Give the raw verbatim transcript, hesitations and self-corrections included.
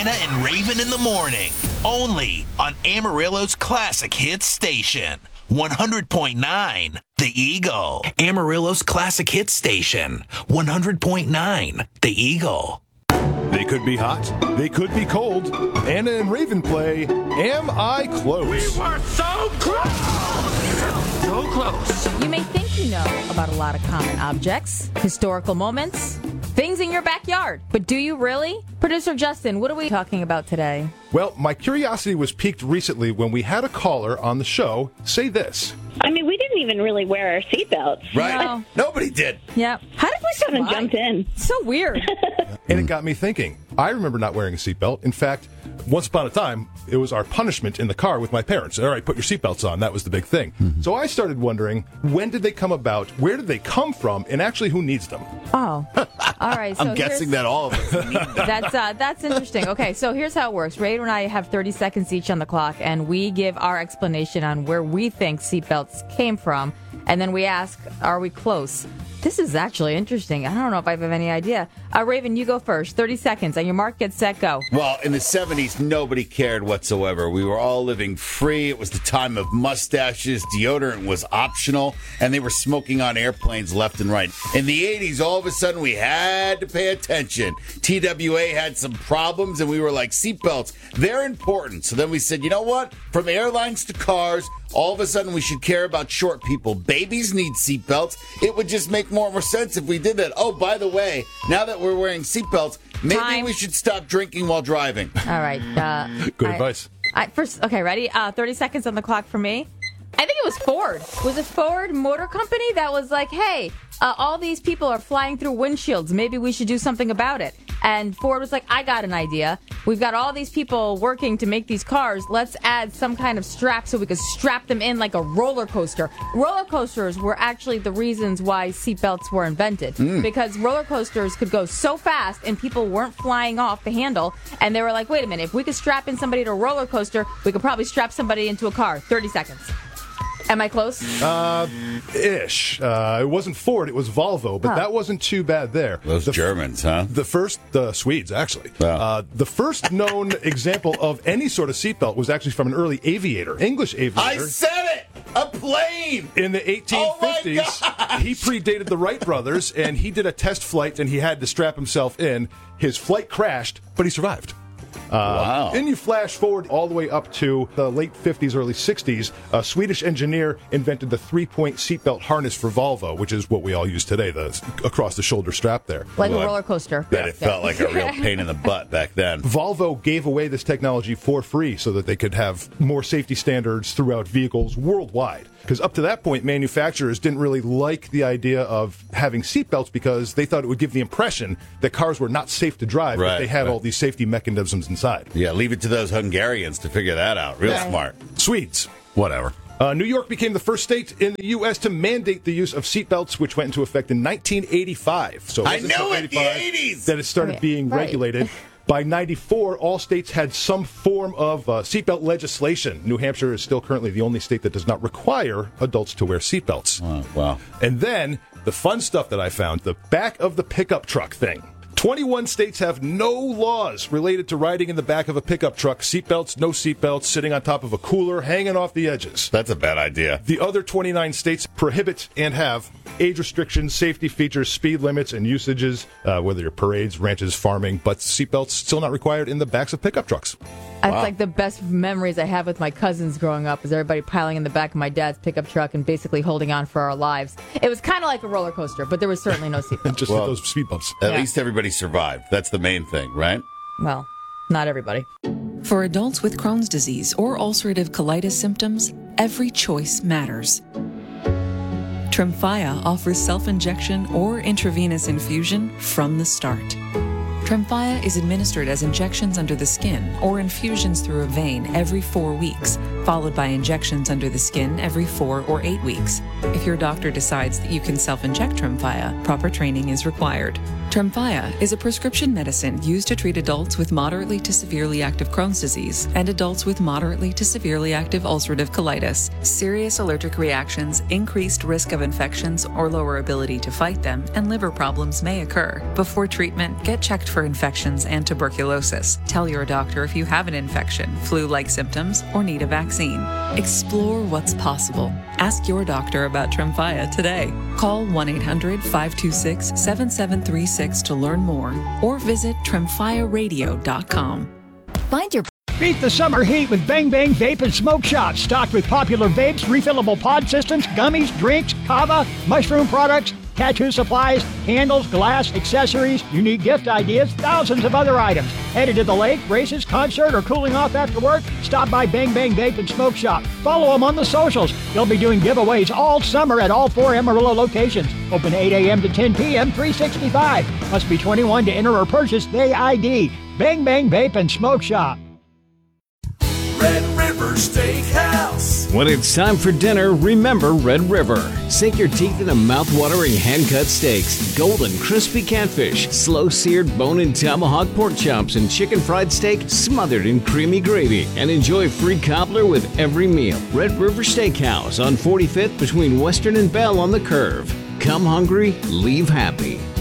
Anna and Raven in the morning. Only on Amarillo's Classic Hits Station. one hundred point nine The Eagle. Amarillo's Classic Hits Station. one hundred point nine The Eagle. They could be hot. They could be cold. Anna and Raven play Am I Close? We were so close! So close. You may think you know about a lot of common objects, historical moments, things in your backyard. But do you really? Producer Justin, what are we talking about today? Well, my curiosity was piqued recently when we had a caller on the show say this. I mean, we didn't even really wear our seatbelts. Right. No. Nobody did. Yep. How did we Someone survive? jumped in. So weird. And it got me thinking. I remember not wearing a seatbelt. In fact, once upon a time, it was our punishment in the car with my parents. All right, put your seatbelts on. That was the big thing. Mm-hmm. So I started wondering, when did they come about? Where did they come from? And actually, who needs them? Oh. All right. So I'm guessing here's- that all of us need them. That's uh, that's interesting. Okay, so here's how it works. Ray and I have thirty seconds each on the clock, and we give our explanation on where we think seatbelts came from, and then we ask, are we close? This is actually interesting. I don't know if I have any idea. Uh, Raven, you go first. thirty seconds, and your mark, get set, go. Well, in the seventies, nobody cared whatsoever. We were all living free. It was the time of mustaches. Deodorant was optional, and they were smoking on airplanes left and right. In the eighties, all of a sudden, we had to pay attention. T W A had some problems, and we were like, seatbelts, they're important. So then we said, you know what? From airlines to cars, all of a sudden, we should care about short people. Babies need seatbelts. It would just make more, more sense if we did that. Oh, by the way, now that we're wearing seatbelts, maybe Time. we should stop drinking while driving. All right. Uh, Good I- advice. I, first, okay, ready? Uh, thirty seconds on the clock for me. I think it was Ford. Was it Ford Motor Company that was like, hey, uh, all these people are flying through windshields. Maybe we should do something about it. And Ford was like, I got an idea. We've got all these people working to make these cars. Let's add some kind of strap so we could strap them in like a roller coaster. Roller coasters were actually the reasons why seatbelts were invented. Mm. Because roller coasters could go so fast and people weren't flying off the handle. And they were like, wait a minute, if we could strap in somebody to a roller coaster, we could probably strap somebody into a car. thirty seconds. Am I close? Uh, ish. Uh, it wasn't Ford, it was Volvo, but Huh. that wasn't too bad there. Those The- Germans, huh? The first, the Swedes, actually. Wow. Uh, the first known example of any sort of seatbelt was actually from an early aviator, English I aviator. said it! A plane! In the eighteen fifties, Oh my he predated the Wright brothers, and he did a test flight, and he had to strap himself in. His flight crashed, but he survived. Uh, Wow. Then you flash forward all the way up to the late fifties, early sixties. A Swedish engineer invented the three-point seatbelt harness for Volvo, which is what we all use today, the across-the-shoulder strap there. Like Well, a roller coaster. Bet it felt like a real pain in the butt back then. Volvo gave away this technology for free so that they could have more safety standards throughout vehicles worldwide. Because up to that point, manufacturers didn't really like the idea of having seatbelts because they thought it would give the impression that cars were not safe to drive, Right, but they had right. all these safety mechanisms inside. Yeah, leave it to those Hungarians to figure that out. Real Right. smart. Swedes. Whatever. Uh, New York became the first state in the U S to mandate the use of seatbelts, which went into effect in nineteen eighty-five. So I wasn't until knew it, the eighty-five eighties. that it started Right. being Right. regulated. By ninety-four, all states had some form of uh, seatbelt legislation. New Hampshire is still currently the only state that does not require adults to wear seatbelts. Oh, wow. And then, the fun stuff that I found, the back of the pickup truck thing. twenty-one states have no laws related to riding in the back of a pickup truck. Seatbelts, no seatbelts, sitting on top of a cooler, hanging off the edges. That's a bad idea. The other twenty-nine states prohibit and have age restrictions, safety features, speed limits, and usages, uh, whether you're parades, ranches, farming, but seatbelts still not required in the backs of pickup trucks. That's like the best memories I have with my cousins growing up is everybody piling in the back of my dad's pickup truck and basically holding on for our lives. It was kind of like a roller coaster, but there was certainly no seatbelt. Just Well- with those speed bumps. At Yeah. least everybody survived. That's the main thing, right? Well, not everybody. For adults with Crohn's disease or ulcerative colitis symptoms, every choice matters. Tremfya offers self-injection or intravenous infusion from the start. Tremfya is administered as injections under the skin or infusions through a vein every four weeks followed by injections under the skin every four or eight weeks. If your doctor decides that you can self-inject Tremfya, proper training is required. Tremfya is a prescription medicine used to treat adults with moderately to severely active Crohn's disease and adults with moderately to severely active ulcerative colitis. Serious allergic reactions, increased risk of infections or lower ability to fight them, and liver problems may occur. Before treatment, get checked for infections and tuberculosis. Tell your doctor if you have an infection, flu-like symptoms, or need a vaccine. Explore what's possible. Ask your doctor about Tremfya today. Call one eight hundred five two six seven seven three six to learn more or visit tremfya radio dot com. Find your Beat the summer heat with Bang Bang Vape and Smoke Shop. Stocked with popular vapes, refillable pod systems, gummies, drinks, kava, mushroom products, tattoo supplies, candles, glass, accessories, unique gift ideas, thousands of other items. Headed to the lake, races, concert, or cooling off after work? Stop by Bang Bang Vape and Smoke Shop. Follow them on the socials. They'll be doing giveaways all summer at all four Amarillo locations. Open eight a.m. to ten p.m., three sixty-five. Must be twenty-one to enter or purchase the I D. Bang Bang Vape and Smoke Shop. Red River Steakhouse. When it's time for dinner, remember Red River. Sink your teeth into mouth-watering hand-cut steaks, golden crispy catfish, slow-seared bone-in tomahawk pork chops, and chicken fried steak smothered in creamy gravy. And enjoy free cobbler with every meal. Red River Steakhouse on forty-fifth between Western and Bell on the Curve. Come hungry, leave happy.